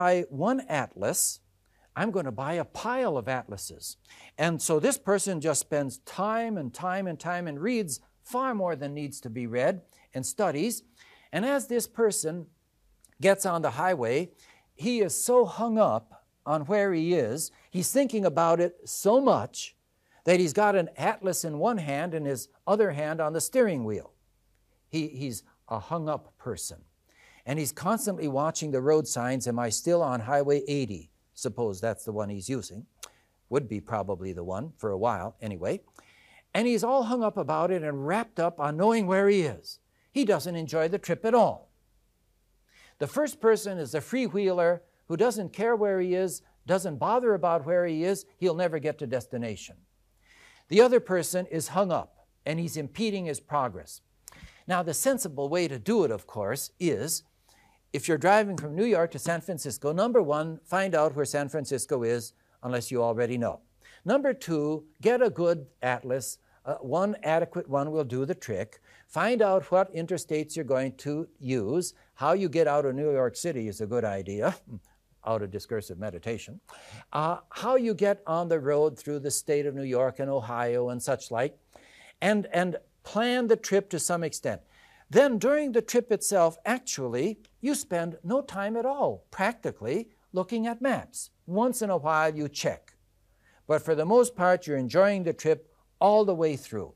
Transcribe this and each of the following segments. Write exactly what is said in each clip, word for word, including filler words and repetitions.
buy one atlas, I'm going to buy a pile of atlases. And so this person just spends time and time and time and reads far more than needs to be read and studies. And as this person gets on the highway, he is so hung up on where he is, he's thinking about it so much that he's got an atlas in one hand and his other hand on the steering wheel. He, he's a hung up person. And he's constantly watching the road signs. Am I still on Highway eighty? Suppose that's the one he's using. Would be probably the one for a while anyway. And he's all hung up about it and wrapped up on knowing where he is. He doesn't enjoy the trip at all. The first person is the freewheeler who doesn't care where he is, doesn't bother about where he is. He'll never get to destination. The other person is hung up and he's impeding his progress. Now, the sensible way to do it, of course, is if you're driving from New York to San Francisco, number one, find out where San Francisco is, unless you already know. Number two, get a good atlas. Uh, one adequate one will do the trick. Find out what interstates you're going to use. How you get out of New York City is a good idea, out of discursive meditation. Uh, how you get on the road through the state of New York and Ohio and such like, and, and plan the trip to some extent. Then during the trip itself, actually, you spend no time at all, practically, looking at maps. Once in a while, you check. But for the most part, you're enjoying the trip all the way through.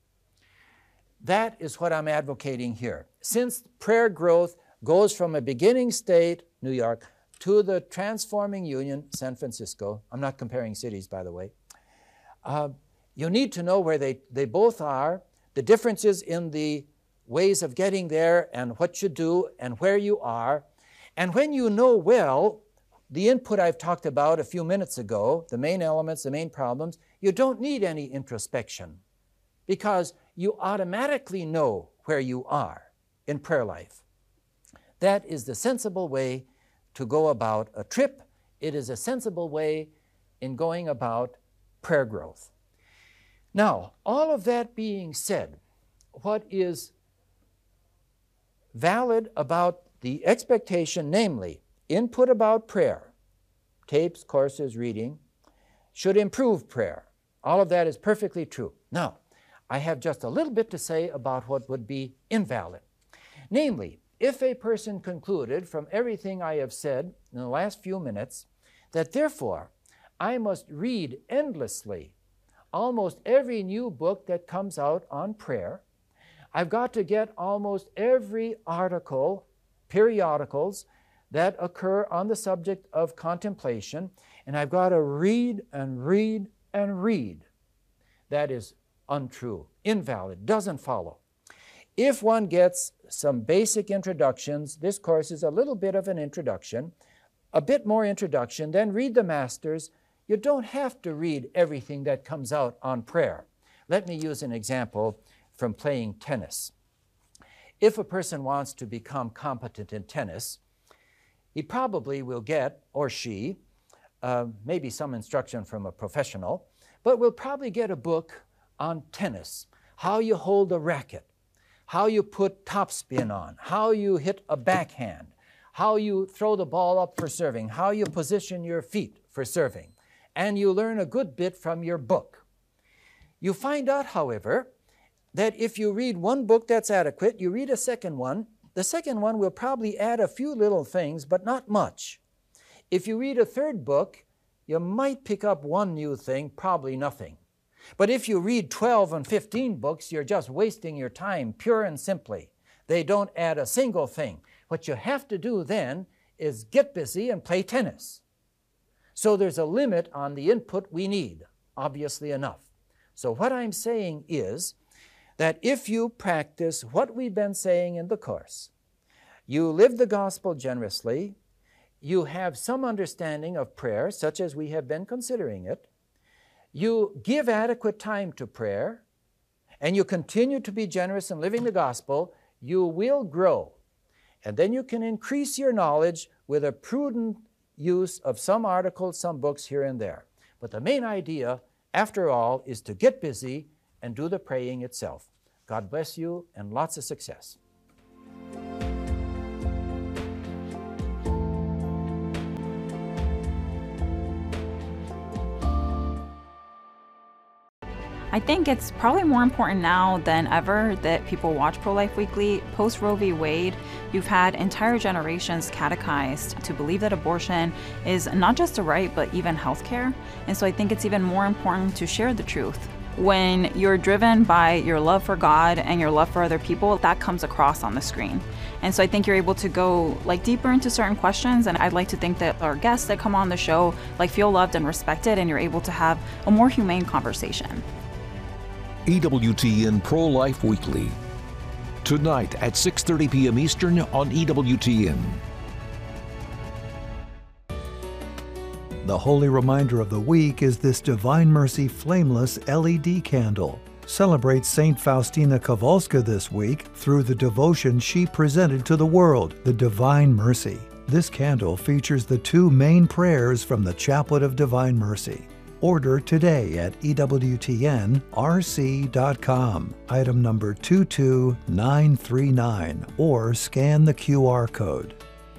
That is what I'm advocating here. Since prayer growth goes from a beginning state, New York, to the transforming union, San Francisco, I'm not comparing cities, by the way, uh, you need to know where they, they both are, the differences in the ways of getting there and what you do and where you are. And when you know well the input I've talked about a few minutes ago, the main elements, the main problems, you don't need any introspection because you automatically know where you are in prayer life. That is the sensible way to go about a trip. It is a sensible way in going about prayer growth. Now, all of that being said, what is valid about the expectation, namely, input about prayer, tapes, courses, reading, should improve prayer. All of that is perfectly true. Now, I have just a little bit to say about what would be invalid. Namely, if a person concluded from everything I have said in the last few minutes that therefore I must read endlessly almost every new book that comes out on prayer, I've got to get almost every article, periodicals that occur on the subject of contemplation, and I've got to read and read and read. That is untrue, invalid, doesn't follow. If one gets some basic introductions, this course is a little bit of an introduction, a bit more introduction, then read the masters. You don't have to read everything that comes out on prayer. Let me use an example from playing tennis. If a person wants to become competent in tennis, he probably will get, or she, uh, maybe some instruction from a professional, but will probably get a book on tennis, how you hold a racket, how you put topspin on, how you hit a backhand, how you throw the ball up for serving, how you position your feet for serving, and you learn a good bit from your book. You find out, however, that if you read one book that's adequate, you read a second one, the second one will probably add a few little things, but not much. If you read a third book, you might pick up one new thing, probably nothing. But if you read twelve and fifteen books, you're just wasting your time, pure and simply. They don't add a single thing. What you have to do then is get busy and play tennis. So there's a limit on the input we need, obviously enough. So what I'm saying is that if you practice what we've been saying in the course, you live the gospel generously, you have some understanding of prayer, such as we have been considering it, you give adequate time to prayer, and you continue to be generous in living the gospel, you will grow. And then you can increase your knowledge with a prudent use of some articles, some books here and there. But the main idea, after all, is to get busy and do the praying itself. God bless you and lots of success. I think it's probably more important now than ever that people watch Pro-Life Weekly. Post Roe v. Wade, you've had entire generations catechized to believe that abortion is not just a right, but even healthcare. And so I think it's even more important to share the truth. When you're driven by your love for God and your love for other people, that comes across on the screen. And so I think you're able to go like deeper into certain questions, and I'd like to think that our guests that come on the show like feel loved and respected, and you're able to have a more humane conversation. E W T N Pro-Life Weekly, tonight at six thirty p.m. Eastern on E W T N. The holy reminder of the week is this Divine Mercy Flameless L E D candle. Celebrate Saint Faustina Kowalska this week through the devotion she presented to the world, the Divine Mercy. This candle features the two main prayers from the Chaplet of Divine Mercy. Order today at E W T N R C dot com, item number two two nine three nine, or scan the Q R code.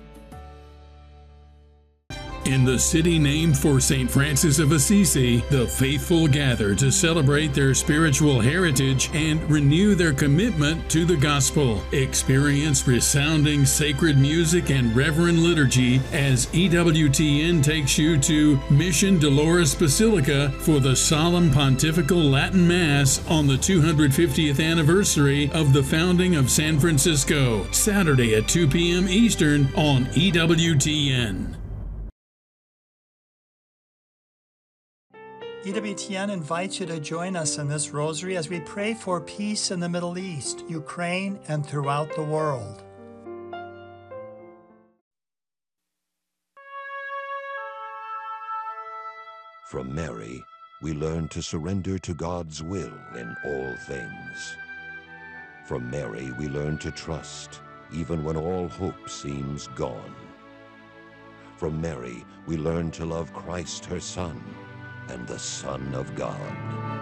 In the city named for Saint Francis of Assisi, the faithful gather to celebrate their spiritual heritage and renew their commitment to the gospel. Experience resounding sacred music and reverent liturgy as E W T N takes you to Mission Dolores Basilica for the solemn pontifical Latin Mass on the two hundred fiftieth anniversary of the founding of San Francisco, Saturday at two p.m. Eastern on E W T N. E W T N invites you to join us in this rosary as we pray for peace in the Middle East, Ukraine, and throughout the world. From Mary, we learn to surrender to God's will in all things. From Mary, we learn to trust, even when all hope seems gone. From Mary, we learn to love Christ, her Son, and the Son of God.